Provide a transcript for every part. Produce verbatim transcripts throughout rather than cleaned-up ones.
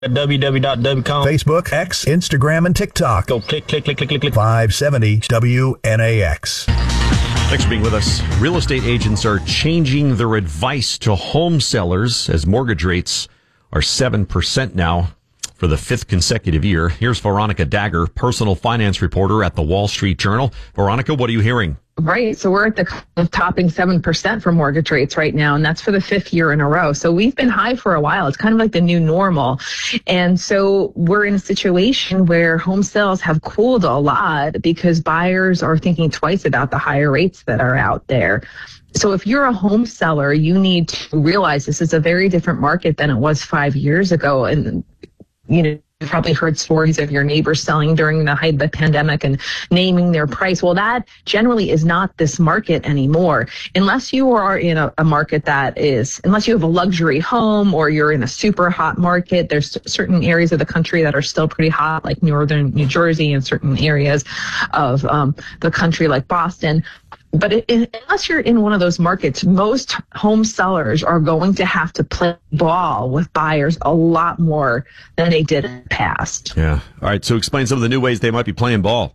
at w w w dot w com. Facebook, X, Instagram, and TikTok. Go click, click, click, click, click, click. five seventy W N A X. Thanks for being with us. Real estate agents are changing their advice to home sellers as mortgage rates are seven percent now for the fifth consecutive year. Here's Veronica Dagher, personal finance reporter at the Wall Street Journal. Veronica, what are you hearing? Right. So we're at the topping seven percent for mortgage rates right now, and that's for the fifth year in a row. So we've been high for a while. It's kind of like the new normal. And so we're in a situation where home sales have cooled a lot because buyers are thinking twice about the higher rates that are out there. So if you're a home seller, you need to realize this is a very different market than it was five years ago. And, you know, you've probably heard stories of your neighbors selling during the height of the pandemic and naming their price. Well, that generally is not this market anymore. Unless you are in a, a market that is, unless you have a luxury home or you're in a super hot market, there's certain areas of the country that are still pretty hot, like northern New Jersey and certain areas of um, the country like Boston. But it, it, unless you're in one of those markets, most home sellers are going to have to play ball with buyers a lot more than they did in the past. Yeah. All right. So explain some of the new ways they might be playing ball.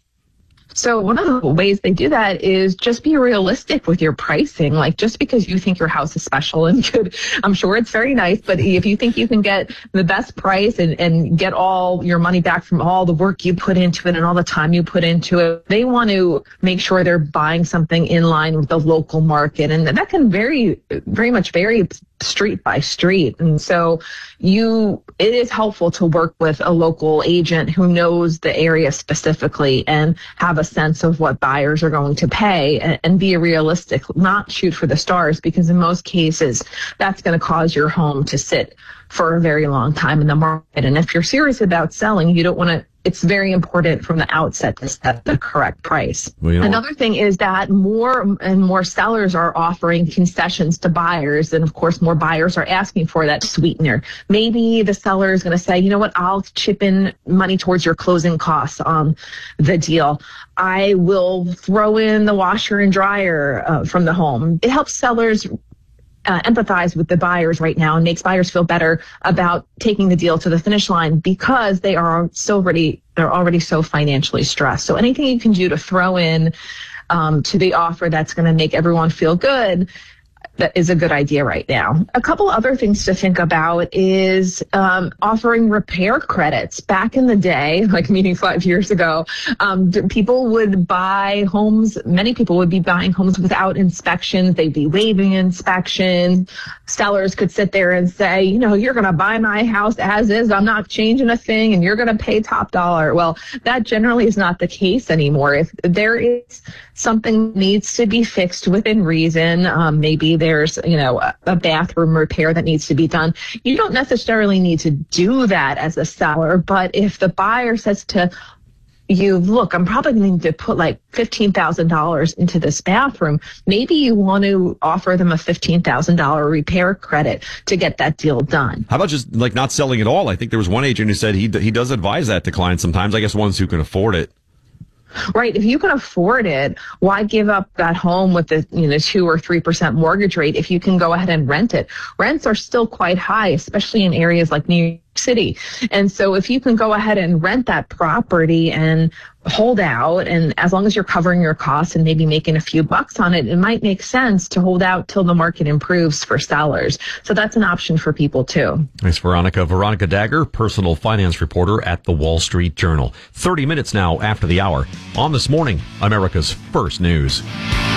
So one of the ways they do that is just be realistic with your pricing. Like, just because you think your house is special and good, I'm sure it's very nice, but if you think you can get the best price and, and get all your money back from all the work you put into it and all the time you put into it, they want to make sure they're buying something in line with the local market. And that can very, very much vary street by street. And so you, it is helpful to work with a local agent who knows the area specifically and have a sense of what buyers are going to pay, and, and be realistic, not shoot for the stars, because in most cases that's going to cause your home to sit for a very long time in the market. And if you're serious about selling, you don't want to, it's very important from the outset to set the correct price. Well, you know, Another thing is that more and more sellers are offering concessions to buyers. And of course, more buyers are asking for that sweetener. Maybe the seller is going to say, you know what, I'll chip in money towards your closing costs on the deal. I will throw in the washer and dryer uh, from the home. It helps sellers Uh, empathize with the buyers right now and makes buyers feel better about taking the deal to the finish line, because they are so already they're already so financially stressed. So anything you can do to throw in um, to the offer that's going to make everyone feel good, that is a good idea right now. A couple other things to think about is um, offering repair credits. Back in the day, like meaning five years ago, um, people would buy homes, many people would be buying homes without inspections. They'd be waiving inspections. Sellers could sit there and say, you know, you're going to buy my house as is. I'm not changing a thing, and you're going to pay top dollar. Well, that generally is not the case anymore. If there is something needs to be fixed within reason, um, maybe there's, you know, a, a bathroom repair that needs to be done, you don't necessarily need to do that as a seller. But if the buyer says to you, look, I'm probably going to put like fifteen thousand dollars into this bathroom, maybe you want to offer them a fifteen thousand dollars repair credit to get that deal done. How about just like not selling at all? I think there was one agent who said he he does advise that to clients sometimes. I guess ones who can afford it. Right. If you can afford it, why give up that home with the, you know, two or three percent mortgage rate if you can go ahead and rent it? Rents are still quite high, especially in areas like New York City. And so if you can go ahead and rent that property and hold out, and as long as you're covering your costs and maybe making a few bucks on it, it might make sense to hold out till the market improves for sellers. So that's an option for people too. Thanks, Veronica. Veronica Dagher, personal finance reporter at the Wall Street Journal. thirty minutes now after the hour on This Morning, America's First News.